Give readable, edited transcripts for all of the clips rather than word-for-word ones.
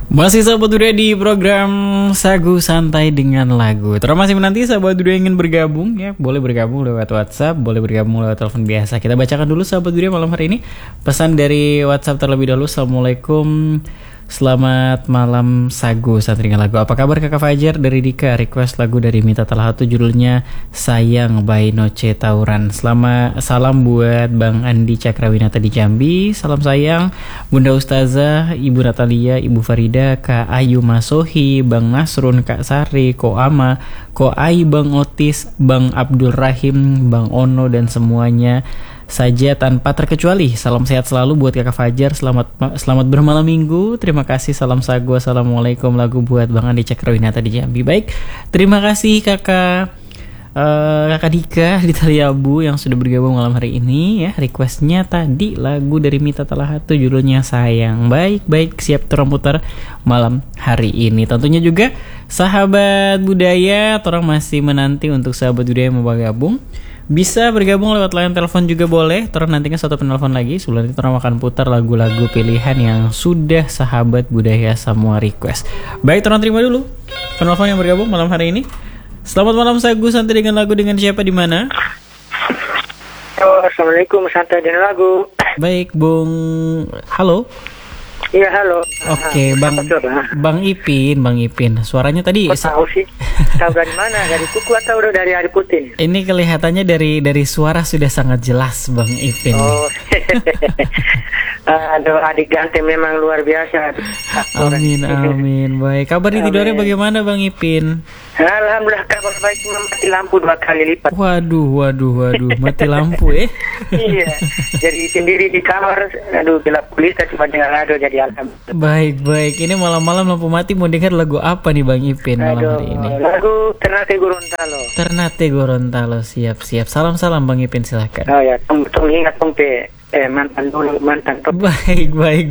Masih sahabat Dunia di program Sagu Santai dengan Lagu. Terus masih menanti sahabat Dunia ingin bergabung ya, boleh bergabung lewat WhatsApp, boleh bergabung lewat telepon biasa. Kita bacakan dulu sahabat Dunia malam hari ini pesan dari WhatsApp terlebih dahulu. Assalamualaikum. Selamat malam Sagu Santai dengan Lagu. Apa kabar Kakak Fajar? Dari Dika, request lagu dari Mita Talahatu judulnya Sayang by Noce Tauran. Salam buat Bang Andi Cakrawinata di Jambi. Salam sayang Bunda Ustazah, Ibu Natalia, Ibu Farida, Kak Ayu Masohi, Bang Nasrun, Kak Sari, Ko Ama, Ko Ai, Bang Otis, Bang Abdul Rahim, Bang Ono dan semuanya saja tanpa terkecuali. Salam sehat selalu buat Kakak Fajar. Selamat bermalam minggu. Terima kasih. Salam Sagu. Assalamualaikum. Lagu buat Bang Andi Cakrawinata di Jambi. Baik, terima kasih Kakak Dika di Taliabu yang sudah bergabung malam hari ini ya. Requestnya tadi lagu dari Mita Talahatu judulnya Sayang. Baik, siap terputar malam hari ini. Tentunya juga sahabat budaya, orang masih menanti untuk sahabat budaya mau bergabung. Bisa bergabung lewat line telepon juga boleh. Terus nantinya satu penelpon lagi. Sebelum itu orang akan putar lagu-lagu pilihan yang sudah sahabat budaya semua request. Baik, orang terima dulu penelpon yang bergabung malam hari ini. Selamat malam Sagu Santai dengan Lagu, dengan siapa di mana? Assalamualaikum, santai dengan lagu. Baik, Bung. Halo. Iya, halo. Oke, Bang Ipin. Suaranya tadi kok tahu sih? Tahu dari mana? Dari kuku atau dari Hari Putin? Ini kelihatannya dari suara sudah sangat jelas, Bang Ipin. Oh. Aduh, adik ganteng memang luar biasa. Amin. Baik. Kabar di tidurnya bagaimana, Bang Ipin? Alhamdulillah, kabar baik, cuma mati lampu 2 kali lipat. Waduh, mati lampu Iya, jadi sendiri di kamar, aduh gelap gulita cuma dengar radio jadi alhamdulillah. Baik, ini malam-malam lampu mati mau dengar lagu apa nih Bang Ipin malam hari ini? Lagu Ternate Gorontalo. Siap. Salam Bang Ipin, silakan. Oh ya, tunggu ingat mantan dulu. Baik.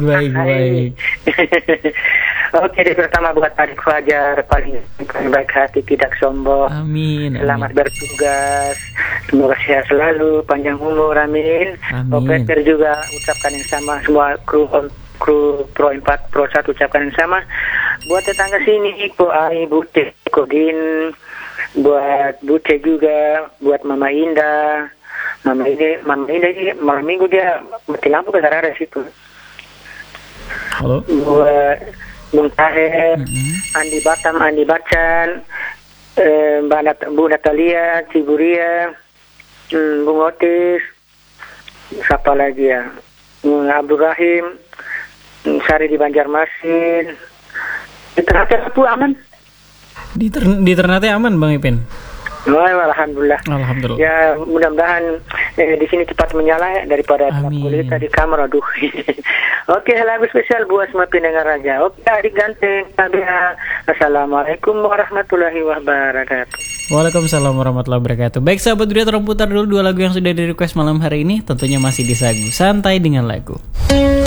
Oke, dari pertama buat adik Fajar, paling baik hati, tidak sombong. Amin. Selamat bertugas, semoga sehat selalu, panjang umur, amin. Operator juga ucapkan yang sama, semua kru Pro 4, Pro 1 ucapkan yang sama. Buat tetangga sini, Ko Ai, Bute, Kodin, buat Bute juga, buat Mama Indah. Mama Indah malam minggu dia mati lampu ke Sarara situ. Halo. Buat Bung Taher, Andi Bacan, Bu Natalia, Ciburia, Bung Otis, siapa lagi ya? Abdul Rahim, Sari di Banjarmasin. Di Ternate aman? Di Ternate aman Bang Ipin? Oh, alhamdulillah. Ya, mudah-mudahan di sini cepat menyala daripada kulit di kamar. Aduh. Oke, lagu spesial buat semua pendengar raja. Oke, adik ganteng. Assalamualaikum warahmatullahi wabarakatuh. Waalaikumsalam warahmatullahi wabarakatuh. Baik sahabat Dunia, terputar dulu 2 lagu yang sudah di request malam hari ini. Tentunya masih di Sagu Santai dengan Lagu.